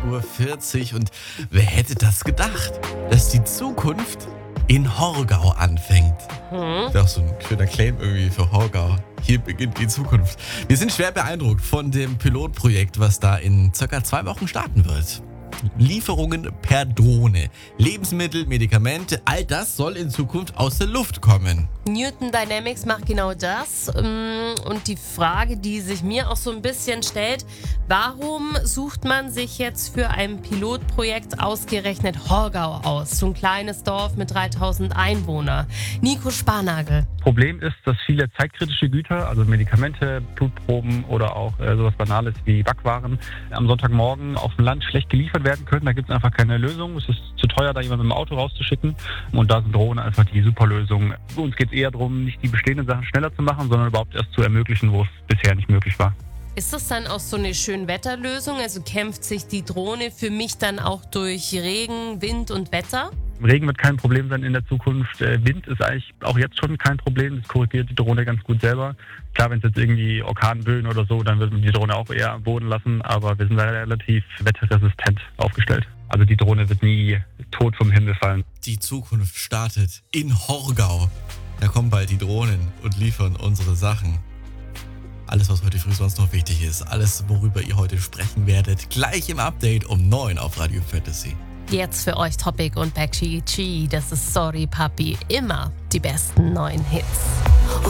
6:40 Uhr und wer hätte das gedacht, dass die Zukunft in Horgau anfängt? Das ist auch so ein schöner Claim irgendwie für Horgau. Hier beginnt die Zukunft. Wir sind schwer beeindruckt von dem Pilotprojekt, was da in circa 2 Wochen starten wird. Lieferungen per Drohne. Lebensmittel, Medikamente, all das soll in Zukunft aus der Luft kommen. Newton Dynamics macht genau das. Und die Frage, die sich mir auch so ein bisschen stellt, warum sucht man sich jetzt für ein Pilotprojekt ausgerechnet Horgau aus? So ein kleines Dorf mit 3000 Einwohnern. Nico Sparnagel. Problem ist, dass viele zeitkritische Güter, also Medikamente, Blutproben oder auch sowas Banales wie Backwaren, am Sonntagmorgen auf dem Land schlecht geliefert werden können. Da gibt es einfach keine Lösung. Es ist zu teuer, da jemanden mit dem Auto rauszuschicken. Und da sind Drohnen einfach die super Lösung. Uns geht es eher darum, nicht die bestehenden Sachen schneller zu machen, sondern überhaupt erst zu ermöglichen, wo es bisher nicht möglich war. Ist das dann auch so eine Schönwetterlösung? Also kämpft sich die Drohne für mich dann auch durch Regen, Wind und Wetter? Regen wird kein Problem sein in der Zukunft. Wind ist eigentlich auch jetzt schon kein Problem. Das korrigiert die Drohne ganz gut selber. Klar, wenn es jetzt irgendwie Orkanböen oder so, dann wird man die Drohne auch eher am Boden lassen. Aber wir sind da relativ wetterresistent aufgestellt. Also die Drohne wird nie tot vom Himmel fallen. Die Zukunft startet in Horgau. Da kommen bald die Drohnen und liefern unsere Sachen. Alles, was heute früh sonst noch wichtig ist, alles, worüber ihr heute sprechen werdet, gleich im Update um 9 auf Radio Fantasy. Jetzt für euch Topic und Backstreet G. Das ist Sorry Papi. Immer die besten neuen Hits.